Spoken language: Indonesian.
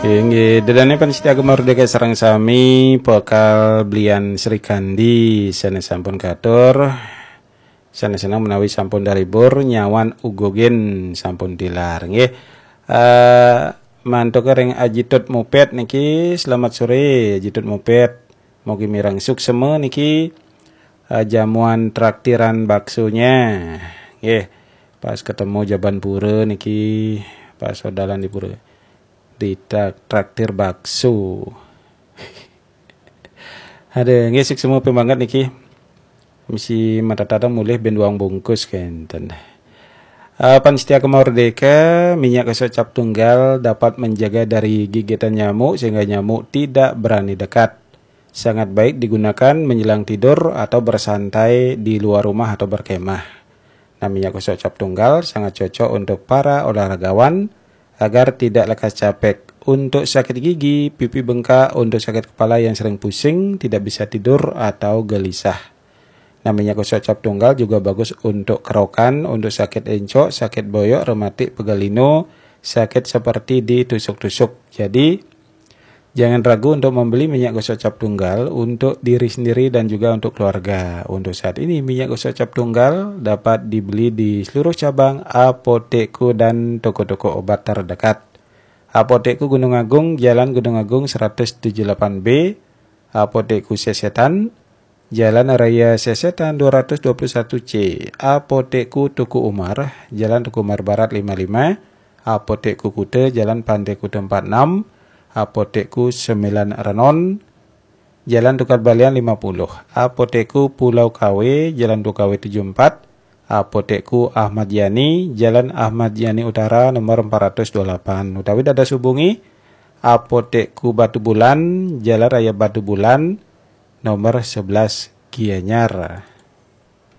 Inggih, dedane panitia Agama Merdeka sareng sami bakal belian Sri Kandi sanes sampun katur. Sanes senang menawi sampun daribur nyawan ugogen sampun dilar nggih. Mantuk ring Ajitut Mupet niki selamat sore Ajitut Mupet. Mugi mirang sukseme niki jamuan traktiran baksonya. Nggih. Pas ketemu Jaban Pura niki pas sodalan di Pura. Di traktir bakso. Ada ngesik semua pemangat niki. Misi mata tadang mulih ben uang bungkus kenten. Panitia Agama Merdeka minyak kesocap tunggal dapat menjaga dari gigitan nyamuk sehingga nyamuk tidak berani dekat. Sangat baik digunakan menjelang tidur atau bersantai di luar rumah atau berkemah. Nah, minyak kesocap tunggal sangat cocok untuk para olaragawan agar tidak lekas capek. Untuk sakit gigi, pipi bengkak, untuk sakit kepala yang sering pusing, tidak bisa tidur atau gelisah. Nah, minyak kesocap tunggal juga bagus untuk kerokan, untuk sakit encok, sakit boyok, rematik, pegalino, sakit seperti ditusuk-tusuk. Jadi, jangan ragu untuk membeli minyak kesocap tunggal untuk diri sendiri dan juga untuk keluarga. Untuk saat ini, minyak kesocap tunggal dapat dibeli di seluruh cabang apotekku dan toko-toko obat terdekat. Apotekku Gunung Agung, Jalan Gunung Agung 178B, Apotekku Sesetan, Jalan Raya Sesetan 221C, Apotekku Tuku Umar, Jalan Tuku Umar Barat 55, Apotekku Kute, Jalan Pantai Kute 46, Apotekku 9 Renon, Jalan Tukar Balian 50, Apotekku Pulau KW, Jalan Tukawe 74, Apotekku Ahmad Yani, Jalan Ahmad Yani Utara nomor 428. Utawi dadas hubungi Apotekku Batu Bulan, Jalan Raya Batu Bulan nomor 11 Gianyar.